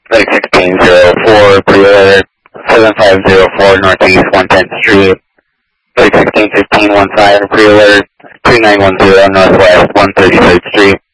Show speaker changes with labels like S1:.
S1: 1604, pre-alert, 7504 Northeast 110th Street, 161515, pre-alert, 2910 Northwest 133rd Street.